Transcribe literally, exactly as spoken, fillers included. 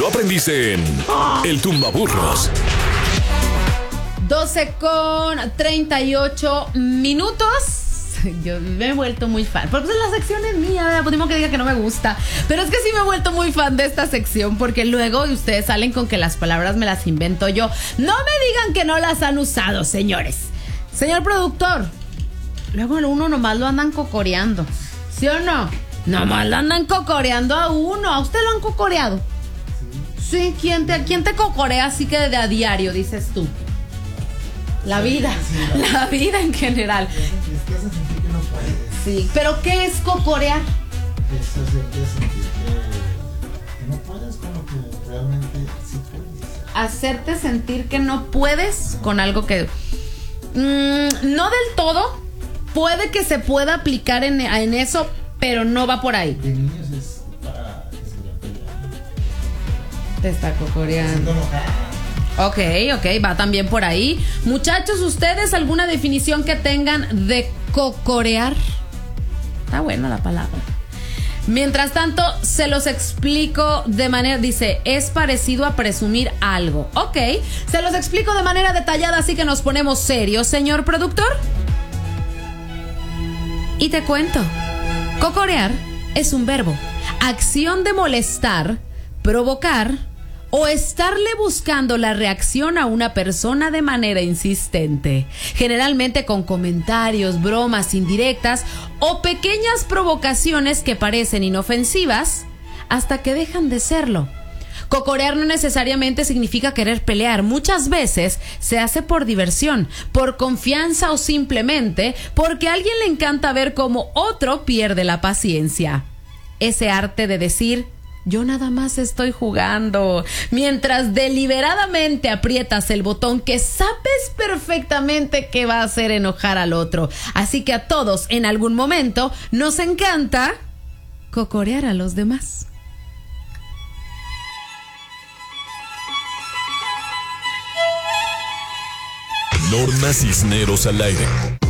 Lo aprendiste en El Tumbaburros. doce con treinta y ocho minutos. Yo me he vuelto muy fan. Porque pues la sección es mía, pues que diga que no me gusta. Pero es que sí me he vuelto muy fan de esta sección. Porque luego ustedes salen con que las palabras me las invento yo. No me digan que no las han usado, señores. Señor productor, luego uno nomás lo andan cocoreando. ¿Sí o no? Nomás lo andan cocoreando a uno. ¿A usted lo han cocoreado? Sí. ¿Quién te, quién te cocorea así que de a diario, dices tú? La vida, la vida en general. Te hace sentir que no puedes. Sí, pero ¿qué es cocorear? Es hacerte sentir que no puedes con lo que realmente sí puedes. Hacerte sentir que no puedes con algo que... Mmm, no del todo. Puede que se pueda aplicar en, en eso, pero no va por ahí. De niños es para que se le pelean. Te está cocoreando. Ok, ok, va también por ahí. Muchachos, ¿ustedes alguna definición que tengan de cocorear? Está buena la palabra. Mientras tanto, se los explico de manera... Dice, es parecido a presumir algo. Ok, se los explico de manera detallada, así que nos ponemos serios, señor productor. Y te cuento. Cocorear es un verbo. Acción de molestar, provocar... o estarle buscando la reacción a una persona de manera insistente, generalmente con comentarios, bromas indirectas o pequeñas provocaciones que parecen inofensivas hasta que dejan de serlo. Cocorear no necesariamente significa querer pelear. Muchas veces se hace por diversión, por confianza o simplemente porque a alguien le encanta ver cómo otro pierde la paciencia. Ese arte de decir... yo nada más estoy jugando, mientras deliberadamente aprietas el botón que sabes perfectamente que va a hacer enojar al otro. Así que a todos en algún momento nos encanta cocorear a los demás. Norma Cisneros al aire.